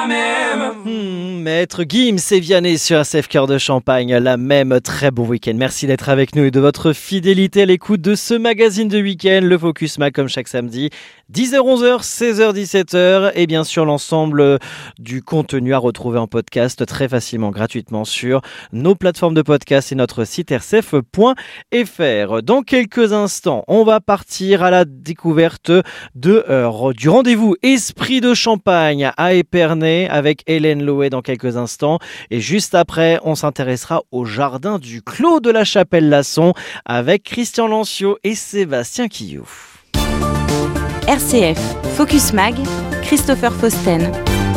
Maître Gims et Vianney sur ACF Cœur de Champagne, la même. Très bon week-end. Merci d'être avec nous et de votre fidélité à l'écoute de ce magazine de week-end, le Focus Mag, comme chaque samedi, 10h, 11h, 16h, 17h, et bien sûr l'ensemble du contenu à retrouver en podcast très facilement, gratuitement sur nos plateformes de podcast et notre site rcf.fr. Dans quelques instants, on va partir à la découverte du rendez-vous Esprit de Champagne à Épernay avec Hélène Loé dans quelques instants. Et juste après, on s'intéressera au jardin du Clos de la Chapelle-Lasson avec Christian Lancio et Sébastien Quillou. RCF, Focus Mag, Christopher Fausten.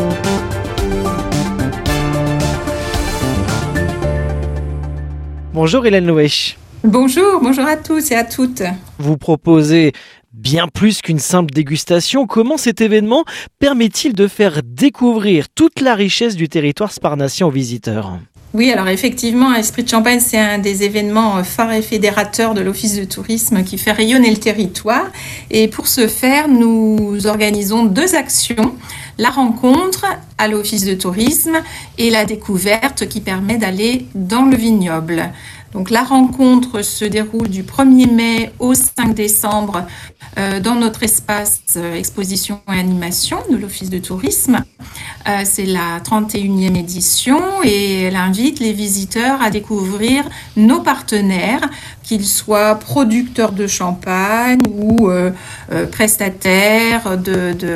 Bonjour Hélène Loé. Bonjour à tous et à toutes. Vous proposez bien plus qu'une simple dégustation. Comment cet événement permet-il de faire découvrir toute la richesse du territoire sparnacien aux visiteurs ? Oui, alors effectivement, Esprit de Champagne, c'est un des événements phares et fédérateurs de l'Office de tourisme qui fait rayonner le territoire. Et pour ce faire, nous organisons 2 actions. La rencontre à l'Office de tourisme et la découverte qui permet d'aller dans le vignoble. Donc la rencontre se déroule du 1er mai au 5 décembre dans notre espace exposition et animation de l'Office de tourisme. C'est la 31e édition et elle invite les visiteurs à découvrir nos partenaires, qu'ils soient producteurs de champagne ou prestataires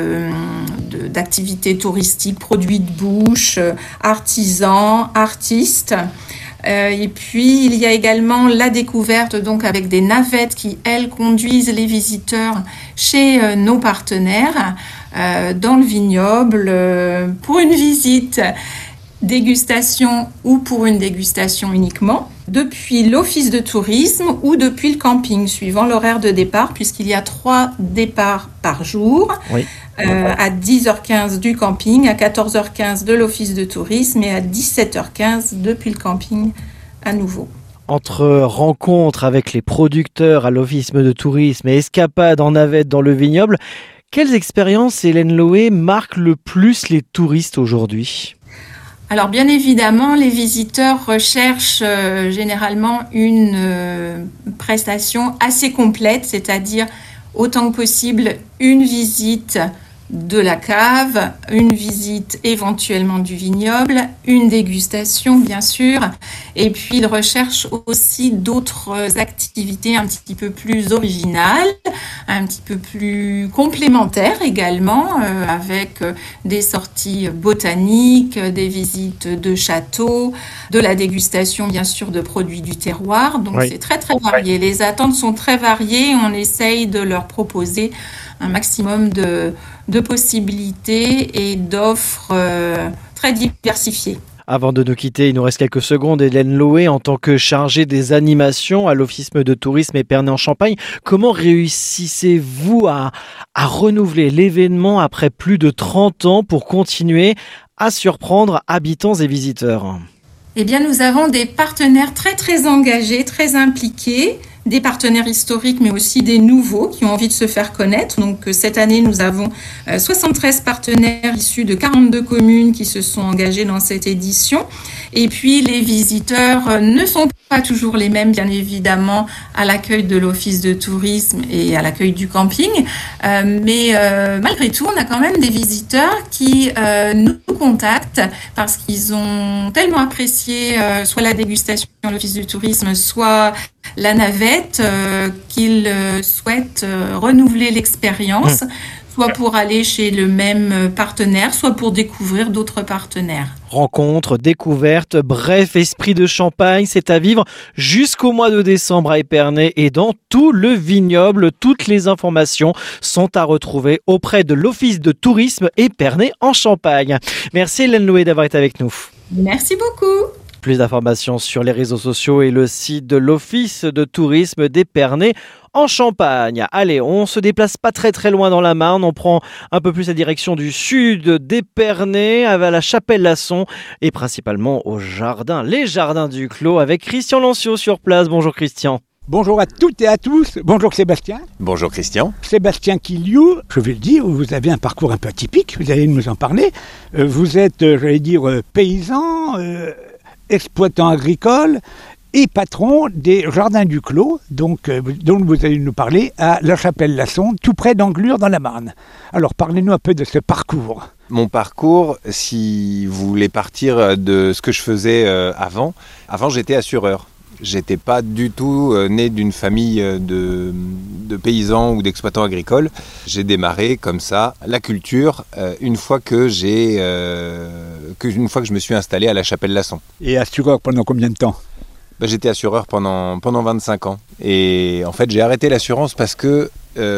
d'activités touristiques, produits de bouche, artisans, artistes. Et puis il y a également la découverte donc avec des navettes qui elles conduisent les visiteurs chez nos partenaires dans le vignoble pour une visite dégustation ou pour une dégustation uniquement depuis l'office de tourisme ou depuis le camping suivant l'horaire de départ puisqu'il y a 3 départs par jour. Oui. À 10h15 du camping, à 14h15 de l'office de tourisme et à 17h15 depuis le camping à nouveau. Entre rencontres avec les producteurs à l'office de tourisme et escapades en navette dans le vignoble, quelles expériences, Hélène Loé, marquent le plus les touristes aujourd'hui ? Alors bien évidemment, les visiteurs recherchent généralement une prestation assez complète, c'est-à-dire autant que possible une visite de la cave, une visite éventuellement du vignoble, une dégustation bien sûr, et puis ils recherchent aussi d'autres activités un petit peu plus originales, un petit peu plus complémentaires également, avec des sorties botaniques, des visites de châteaux, de la dégustation bien sûr de produits du terroir, donc oui. C'est très très varié. Les attentes sont très variées, on essaye de leur proposer un maximum de possibilités et d'offres très diversifiées. Avant de nous quitter, il nous reste quelques secondes. Hélène Loé, en tant que chargée des animations à l'Office de tourisme Épernay en Champagne, comment réussissez-vous à renouveler l'événement après plus de 30 ans pour continuer à surprendre habitants et visiteurs ? Eh bien, nous avons des partenaires très très engagés, très impliqués, des partenaires historiques mais aussi des nouveaux qui ont envie de se faire connaître. Donc cette année, nous avons 73 partenaires issus de 42 communes qui se sont engagés dans cette édition. Et puis les visiteurs ne sont pas toujours les mêmes, bien évidemment, à l'accueil de l'office de tourisme et à l'accueil du camping. Mais malgré tout, on a quand même des visiteurs qui nous contactent parce qu'ils ont tellement apprécié soit la dégustation à l'office du tourisme, soit la navette, qu'ils souhaitent renouveler l'expérience, soit pour aller chez le même partenaire, soit pour découvrir d'autres partenaires. Rencontres, découvertes, bref, Esprit de Champagne, c'est à vivre jusqu'au mois de décembre à Épernay et dans tout le vignoble. Toutes les informations sont à retrouver auprès de l'Office de tourisme Épernay en Champagne. Merci Hélène Loé d'avoir été avec nous. Merci beaucoup. Plus d'informations sur les réseaux sociaux et le site de l'Office de tourisme d'Épernay en Champagne. Allez, on se déplace pas très très loin dans la Marne, on prend un peu plus la direction du sud d'Épernay, à la Chapelle-Lasson et principalement au jardin, les jardins du Clos avec Christian Lancio sur place. Bonjour Christian. Bonjour à toutes et à tous. Bonjour Sébastien. Bonjour Christian. Sébastien Quiliou, je vais le dire, vous avez un parcours un peu atypique, vous allez nous en parler. Vous êtes, paysan, exploitant agricole et patron des Jardins du Clos, dont vous allez nous parler à La Chapelle-la-Sonde, tout près d'Anglure dans la Marne. Alors parlez-nous un peu de ce parcours. Mon parcours, si vous voulez partir de ce que je faisais avant j'étais assureur. J'étais pas du tout né d'une famille de paysans ou d'exploitants agricoles. J'ai démarré comme ça la culture une fois que je me suis installé à La Chapelle-la-Sonde. Et assureur pendant combien de temps ? J'étais assureur pendant 25 ans. Et en fait, j'ai arrêté l'assurance parce que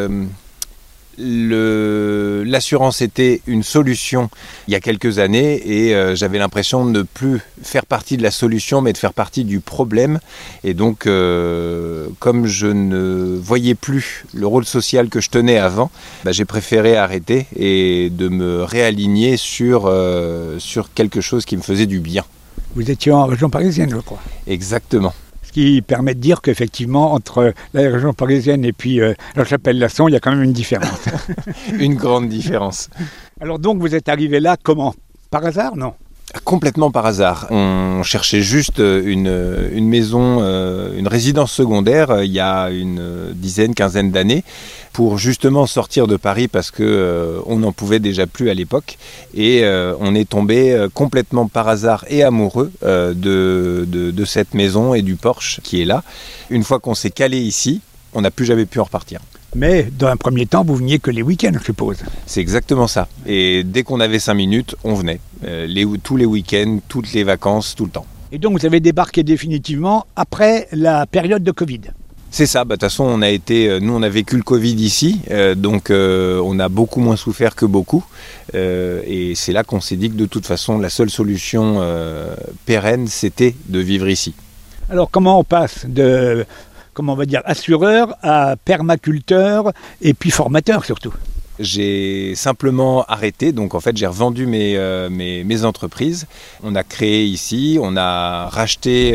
l'assurance était une solution il y a quelques années et j'avais l'impression de ne plus faire partie de la solution mais de faire partie du problème. Et donc, comme je ne voyais plus le rôle social que je tenais avant, j'ai préféré arrêter et de me réaligner sur quelque chose qui me faisait du bien. Vous étiez en région parisienne, je crois. Exactement. Ce qui permet de dire qu'effectivement, entre la région parisienne et puis La Chapelle-la-Sonde, il y a quand même une différence. Une grande différence. Alors donc, vous êtes arrivé là comment ? Par hasard, non ? Complètement par hasard. On cherchait juste une maison, une résidence secondaire il y a une quinzaine d'années pour justement sortir de Paris parce qu'on n'en pouvait déjà plus à l'époque. Et on est tombé complètement par hasard et amoureux de cette maison et du Porsche qui est là. Une fois qu'on s'est calé ici, on n'a plus jamais pu en repartir. Mais dans un premier temps, vous veniez que les week-ends, je suppose. C'est exactement ça. Et dès qu'on avait 5 minutes, on venait. Tous les week-ends, toutes les vacances, tout le temps. Et donc vous avez débarqué définitivement après la période de Covid. C'est ça, de toute façon on a vécu le Covid ici, donc on a beaucoup moins souffert que beaucoup. Et c'est là qu'on s'est dit que de toute façon la seule solution pérenne c'était de vivre ici. Alors comment on passe de assureur à permaculteur et puis formateur surtout ? J'ai simplement arrêté, donc en fait j'ai revendu mes entreprises. On a créé ici, on a racheté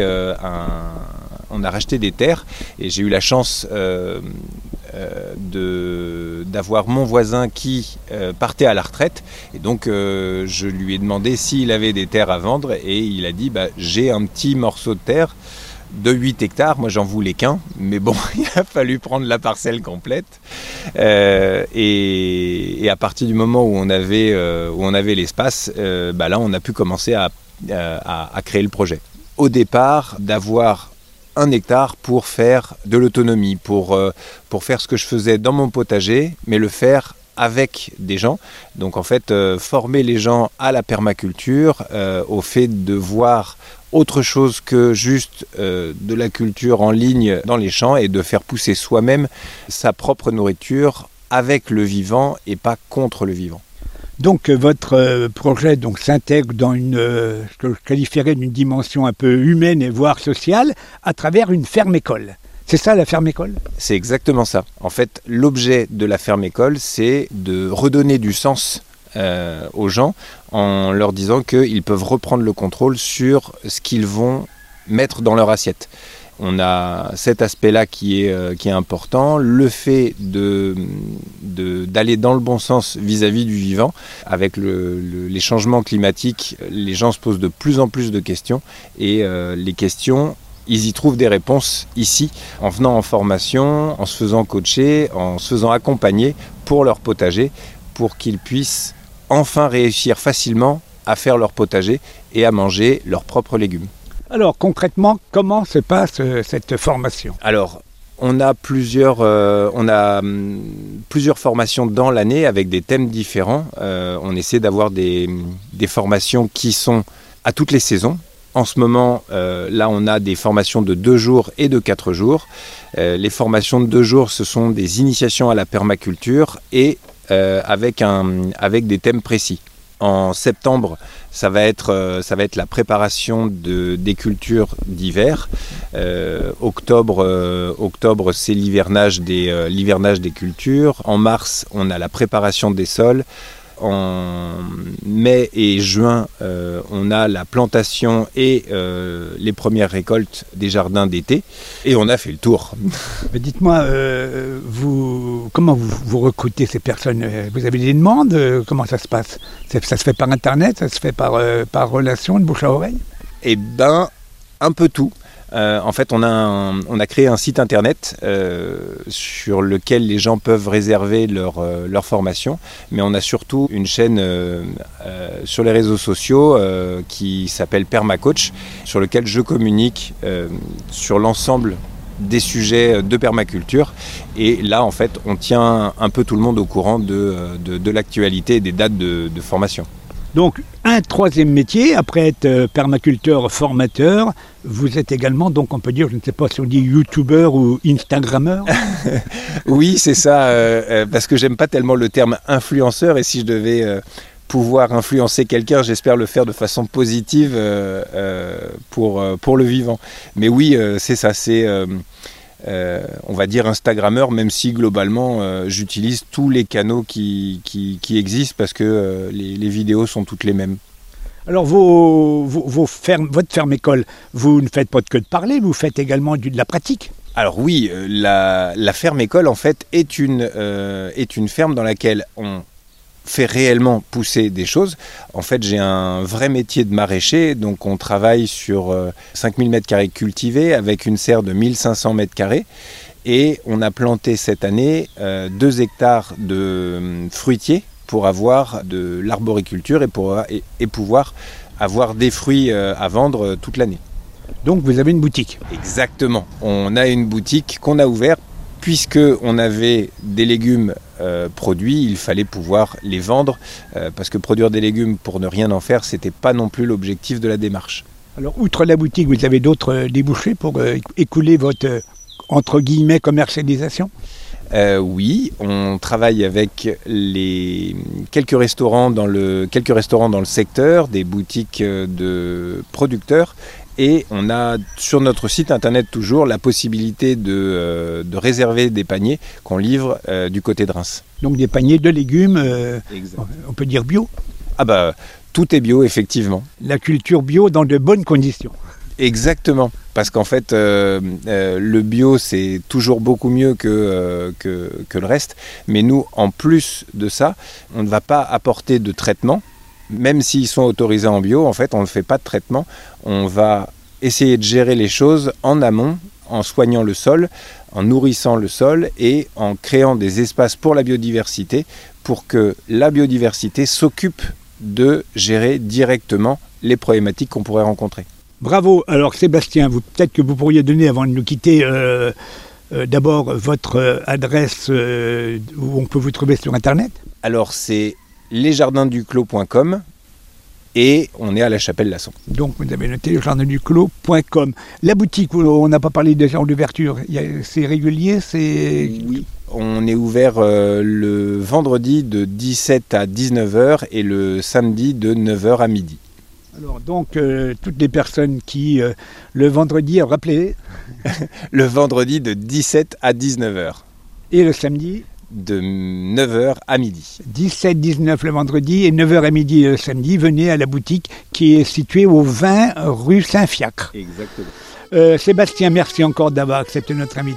des terres et j'ai eu la chance d'avoir mon voisin qui partait à la retraite et donc je lui ai demandé s'il avait des terres à vendre et il a dit j'ai un petit morceau de terre de 8 hectares, moi j'en voulais qu'un, mais bon, il a fallu prendre la parcelle complète. Et à partir du moment où on avait l'espace, là on a pu commencer à créer le projet. Au départ, d'avoir 1 hectare pour faire de l'autonomie, pour faire ce que je faisais dans mon potager, mais le faire avec des gens. Donc en fait, former les gens à la permaculture, au fait de voir autre chose que juste de la culture en ligne dans les champs et de faire pousser soi-même sa propre nourriture avec le vivant et pas contre le vivant. Donc votre projet s'intègre dans ce que je qualifierais d'une dimension un peu humaine et voire sociale à travers une ferme-école. C'est ça la ferme-école ? C'est exactement ça. En fait, l'objet de la ferme-école, c'est de redonner du sens aux gens en leur disant qu'ils peuvent reprendre le contrôle sur ce qu'ils vont mettre dans leur assiette. On a cet aspect-là qui est important, le fait d'aller dans le bon sens vis-à-vis du vivant. Avec les changements climatiques, les gens se posent de plus en plus de questions et les questions, ils y trouvent des réponses ici, en venant en formation, en se faisant coacher, en se faisant accompagner pour leur potager, pour qu'ils puissent enfin réussir facilement à faire leur potager et à manger leurs propres légumes. Alors concrètement, comment se passe cette formation ? Alors, on a plusieurs formations dans l'année avec des thèmes différents. On essaie d'avoir des formations qui sont à toutes les saisons. En ce moment, là, on a des formations de 2 jours et de 4 jours. Les formations de 2 jours, ce sont des initiations à la permaculture et avec des thèmes précis. En septembre, ça va être la préparation des cultures d'hiver. Octobre, c'est l'hivernage des cultures. En mars, on a la préparation des sols. En mai et juin, on a la plantation et les premières récoltes des jardins d'été. Et on a fait le tour. Mais dites-moi, comment vous recrutez ces personnes? Vous avez des demandes? Comment ça se passe? Ça se fait par Internet? Ça se fait par relation, de bouche à oreille? Eh ben, un peu tout. En fait, on a créé un site internet sur lequel les gens peuvent réserver leur formation, mais on a surtout une chaîne sur les réseaux sociaux qui s'appelle Permacoach, sur lequel je communique sur l'ensemble des sujets de permaculture. Et là, en fait, on tient un peu tout le monde au courant de l'actualité et des dates de formation. Donc, un troisième métier, après être permaculteur formateur, vous êtes également, donc on peut dire, je ne sais pas si on dit youtubeur ou instagrammeur. Oui, c'est ça, parce que j'aime pas tellement le terme influenceur, et si je devais pouvoir influencer quelqu'un, j'espère le faire de façon positive pour le vivant. Mais oui, c'est ça, c'est... on va dire Instagrammeur, même si globalement j'utilise tous les canaux qui existent parce que les vidéos sont toutes les mêmes. Alors votre ferme-école, vous ne faites pas que de parler, vous faites également de la pratique. Alors oui, la ferme-école en fait est une ferme dans laquelle on fait réellement pousser des choses. En fait, j'ai un vrai métier de maraîcher, donc on travaille sur 5000 m² cultivés avec une serre de 1500 m², et on a planté cette année 2 hectares de fruitiers pour avoir de l'arboriculture et pouvoir avoir des fruits à vendre toute l'année. Donc vous avez une boutique. Exactement. On a une boutique qu'on a ouverte. Puisque on avait des légumes produits, il fallait pouvoir les vendre, parce que produire des légumes pour ne rien en faire, c'était pas non plus l'objectif de la démarche. Alors, outre la boutique, vous avez d'autres débouchés pour écouler votre, entre guillemets, commercialisation? Oui, on travaille avec quelques restaurants dans le secteur, des boutiques de producteurs. Et on a sur notre site internet toujours la possibilité de réserver des paniers qu'on livre du côté de Reims. Donc des paniers de légumes, on peut dire bio? Ah bah tout est bio effectivement. La culture bio dans de bonnes conditions. Exactement, parce qu'en fait le bio c'est toujours beaucoup mieux que le reste. Mais nous, en plus de ça, on ne va pas apporter de traitement. Même s'ils sont autorisés en bio, en fait, on ne fait pas de traitement. On va essayer de gérer les choses en amont, en soignant le sol, en nourrissant le sol et en créant des espaces pour la biodiversité, pour que la biodiversité s'occupe de gérer directement les problématiques qu'on pourrait rencontrer. Bravo. Alors Sébastien, peut-être que vous pourriez donner, avant de nous quitter, d'abord votre adresse où on peut vous trouver sur Internet. Alors c'est lesjardinduclos.com et on est à la Chapelle-Lasson. Donc vous avez noté lesjardinduclos.com. La boutique, on n'a pas parlé déjà d'ouverture, c'est régulier, c'est... Oui, on est ouvert le vendredi de 17 à 19h et le samedi de 9h à midi. Alors donc toutes les personnes qui le vendredi, rappelez le vendredi de 17 à 19h. Et le samedi de 9h à midi. 17-19 le vendredi et 9h à midi le samedi. Venez à la boutique qui est située au 20 rue Saint-Fiacre. Exactement. Sébastien, merci encore d'avoir accepté notre invitation.